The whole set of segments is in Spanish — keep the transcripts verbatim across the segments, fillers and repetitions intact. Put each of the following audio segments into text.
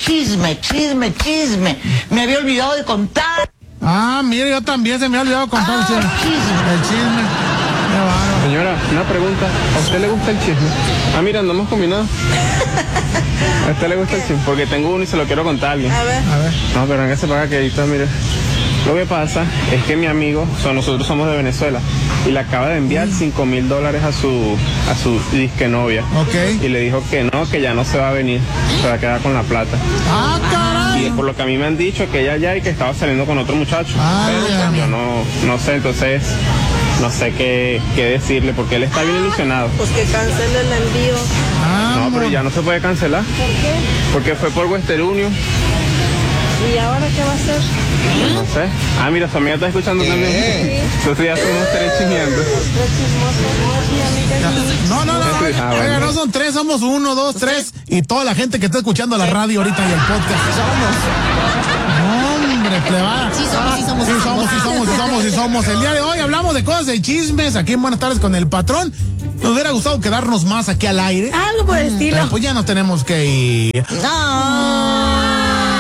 chisme, chisme, chisme. Me había olvidado de contar. Ah, mire, yo también se me ha olvidado contar ah, el chisme. chisme. El chisme. Qué bárbaro. Señora, una pregunta. ¿A usted le gusta el chisme? Ah, mira, andamos combinados. ¿A usted le gusta el chisme? Porque tengo uno y se lo quiero contar a alguien. A ver. A ver. No, pero en ese paga que ahí está, mire. Lo que pasa es que mi amigo, o sea, nosotros somos de Venezuela, y le acaba de enviar cinco mil dólares a su a su disque novia. Ok. Y le dijo que no, que ya no se va a venir, se va a quedar con la plata. Ah, caray. Y por lo que a mí me han dicho, que ella ya y que estaba saliendo con otro muchacho. Ah, pero ya. pues, yo no, no sé, entonces no sé qué, qué decirle, porque él está bien ilusionado. Pues que cancele el envío. Ah, No, pero ya no se puede cancelar. ¿Por qué? Porque fue por Western Union. ¿Y ahora qué va a hacer? No sé. Ah, mira, su amiga está escuchando también. Entonces ya somos tres chismeando. Tres chismosos. ¿Y a mí qué? No, no, no. Ah, Oiga, bueno. no son tres, somos uno, dos, tres. Y toda la gente que está escuchando la radio ahorita y el podcast. Hombre, plebada. Sí somos, sí somos, Sí somos, sí somos, sí somos, sí somos. El día de hoy hablamos de cosas de chismes aquí en Buenas Tardes con el Patrón. Nos hubiera gustado quedarnos más aquí al aire. Algo por el estilo. Pero pues ya no tenemos que ir. No.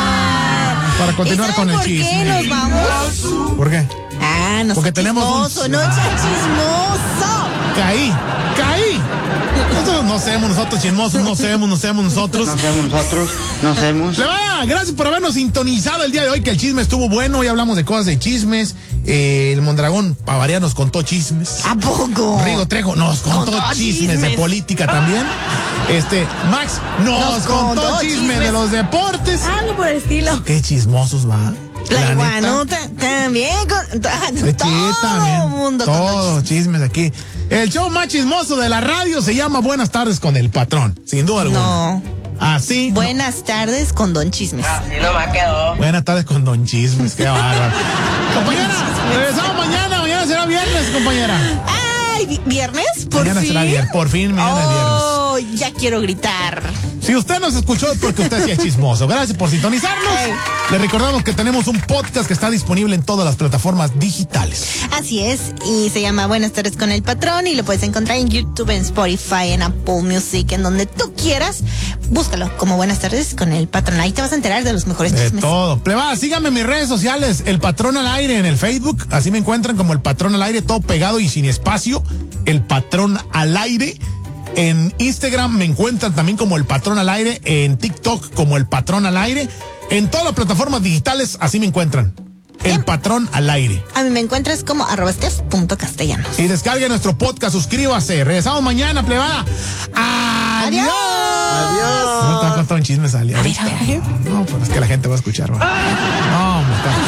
Para continuar ¿Y con el saben chisme. ¿Por qué nos vamos? ¿Por qué? Ah, no Porque sea tenemos un- chismoso, no sea chismoso. Caí, caí. Nosotros no seamos nosotros chismosos, no seamos, no seamos nosotros. No seamos nosotros, no seamos. Plebada, gracias por habernos sintonizado el día de hoy, que el chisme estuvo bueno. Hoy hablamos de cosas de chismes. Eh, el Mondragón Pavaria nos contó chismes. ¿A poco? Rigo Trejo nos contó Contó chismes, chismes. de política también. Este, Max nos, Nos contó, contó chismes, chismes. de los deportes. Algo por el estilo. Qué chismosos va. La neta. iguanota también. Con, Sí, todo también. el mundo con Todos los chismes aquí. El show más chismoso de la radio se llama Buenas Tardes con el Patrón, sin duda alguna. No. Así. Buenas tardes con Don Chismes. Así nomás quedó. Buenas tardes con Don Chismes, qué bárbaro. Compañera, regresamos mañana, mañana será viernes, compañera. Ay, vi- ¿viernes? ¿Por Mañana fin? será viernes, por fin mañana es viernes. Oh, ya quiero gritar. Si usted nos escuchó es porque usted sí es chismoso. Gracias por sintonizarnos. Hey. Le recordamos que tenemos un podcast que está disponible en todas las plataformas digitales. Así es, y se llama Buenas tardes con el Patrón y lo puedes encontrar en YouTube, en Spotify, en Apple Music, en donde tú quieras. Búscalo como Buenas tardes con el Patrón. Ahí te vas a enterar de los mejores De chismes. todo. Plebada, síganme en mis redes sociales, El Patrón al Aire en el Facebook. Así me encuentran como El Patrón al Aire, todo pegado y sin espacio. El Patrón al Aire. En Instagram me encuentran también como El Patrón al Aire. En TikTok como El Patrón al Aire. En todas las plataformas digitales así me encuentran. El Bien. Patrón al Aire. A mí me encuentras como arroba steph punto castellanos. Y descargue nuestro podcast, suscríbase. Regresamos mañana, plebada. ¡Adiós! Adiós. No te va a contar un chisme, Sally. A ver, a ver, a ver. No, pero es que la gente va a escuchar, ¿va? No, me está.